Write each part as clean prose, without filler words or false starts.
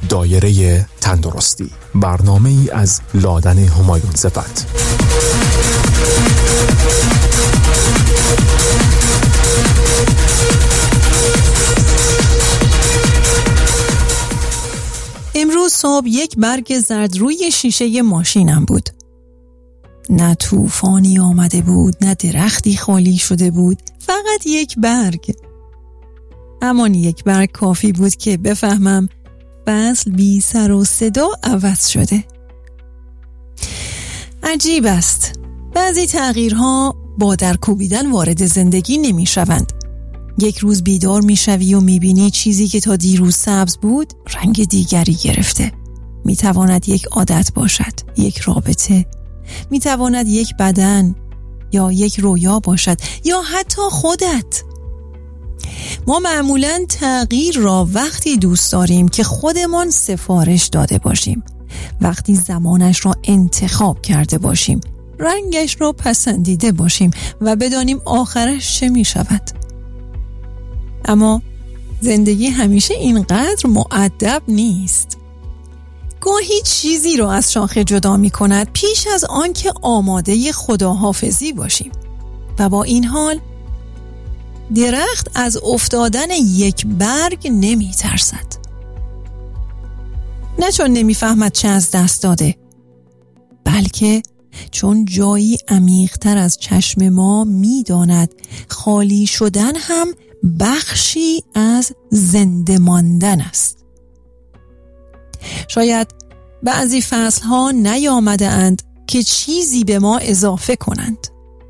دایره تندرستی، برنامه ای از لادن همایون صفت. امروز صبح یک برگ زرد روی شیشه ماشینم بود. نه طوفانی آمده بود، نه درختی خالی شده بود، فقط یک برگ. همان یک برگ کافی بود که بفهمم فصل بی سر و صدا عوض شده. عجیب است، بعضی تغییرها با در کوبیدن وارد زندگی نمی شوند. یک روز بیدار می شوی و می بینی چیزی که تا دیروز سبز بود رنگ دیگری گرفته. می تواند یک عادت باشد، یک رابطه، می تواند یک بدن یا یک رویا باشد یا حتی خودت. ما معمولاً تغییر را وقتی دوست داریم که خودمان سفارش داده باشیم، وقتی زمانش را انتخاب کرده باشیم، رنگش را پسندیده باشیم و بدانیم آخرش چه می شود. اما زندگی همیشه اینقدر مؤدب نیست. گاهی چیزی را از شاخه جدا می کند پیش از آن که آماده خداحافظی باشیم. و با این حال درخت از افتادن یک برگ نمی ترسد. نه چون نمی فهمد چه از دست داده، بلکه چون جایی عمیق‌تر از چشم ما می داند خالی شدن هم بخشی از زنده ماندن است. شاید بعضی فصلها نیامده اند که چیزی به ما اضافه کنند.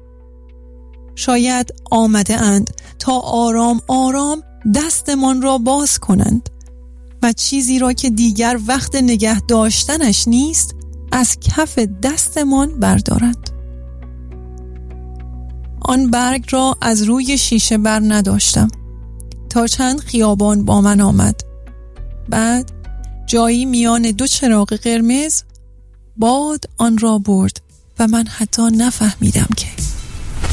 شاید آمده اند تا آرام آرام دستمان را باز کنند و چیزی را که دیگر وقت نگه داشتنش نیست از کف دستمان بردارند. آن برگ را از روی شیشه بر نداشتم تا چند خیابان با من آمد. بعد جایی میان دو چراغ قرمز باد آن را برد و من حتی نفهمیدم که